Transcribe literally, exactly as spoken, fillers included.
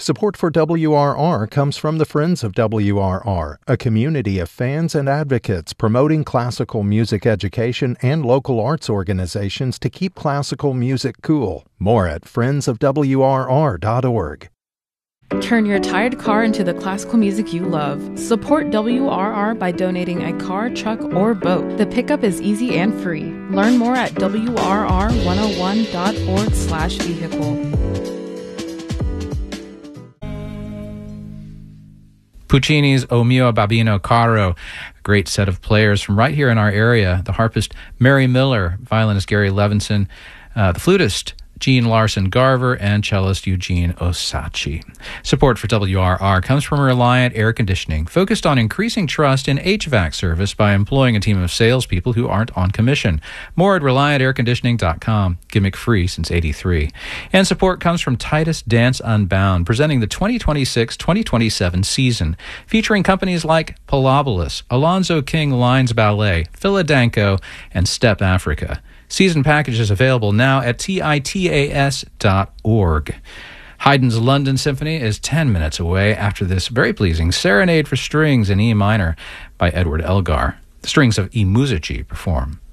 Support for W R R comes from the Friends of W R R, a community of fans and advocates promoting classical music education and local arts organizations to keep classical music cool. More at friends of w r r dot org. Turn your tired car into the classical music you love. Support W R R by donating a car, truck, or boat. The pickup is easy and free. Learn more at w r r one oh one dot org slash vehicle. Puccini's O Mio Babbino Caro, a great set of players from right here in our area. The harpist Mary Miller, violinist Gary Levinson, uh, the flutist Gene Larson Garver, and cellist Eugene Osachi. Support for W R R comes from Reliant Air Conditioning, focused on increasing trust in H V A C service by employing a team of salespeople who aren't on commission. More at reliant air conditioning dot com. Gimmick free since eighty-three. And support comes from Titus Dance Unbound, presenting the twenty twenty-six twenty twenty-seven season, featuring companies like Palabolis, Alonzo King Lines Ballet, Philadanco, and Step Africa. Season packages available now at titas dot org. Haydn's London Symphony is ten minutes away after this very pleasing Serenade for Strings in E minor by Edward Elgar. The strings of E Musici perform.